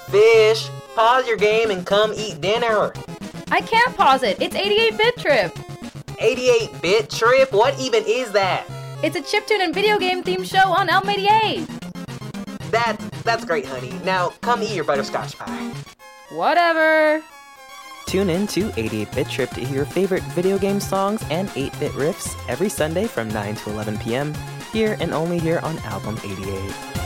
Fish, pause your game and come eat dinner. I can't pause it. It's 88-Bit Trip. 88-Bit Trip? What even is that? It's a chiptune and video game themed show on Elm 88. That's great, honey. Now, come eat your butterscotch pie. Whatever. Tune in to 88-Bit Trip to hear your favorite video game songs and 8-bit riffs every Sunday from 9 to 11 p.m. here and only here on Album 88.